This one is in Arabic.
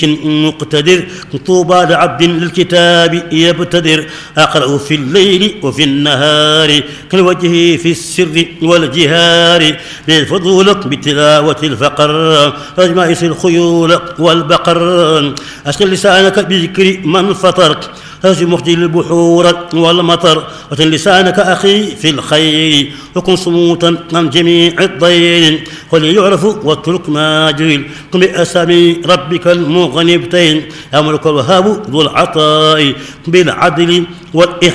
مقتدر طوبى لعبد للكتاب يبتدر أقرأ في الليل وفي النهار كالوجه في السر والجهار للفضول بتلاوة الفقر أجمائس الخيول والبقر أشغل لسانك بذكر من فطر هز مخجل البحور والمطر وتن لسانك أخي في الخير وكن صموتا عن جميع الضير قل يعرف واترك ما جهل قم بأسامي ربك المغنبتين أمرك الوهاب ذو العطاء بالعدل والإحسان